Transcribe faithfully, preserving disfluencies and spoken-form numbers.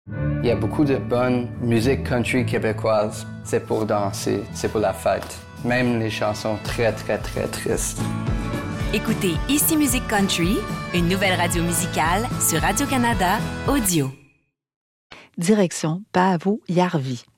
Il y a beaucoup de bonne musique country québécoise. C'est pour danser, c'est pour la fête. Même les chansons très, très, très tristes. Écoutez Ici Musique Country, une nouvelle radio musicale sur Radio-Canada Audio. Direction Paavo Järvi.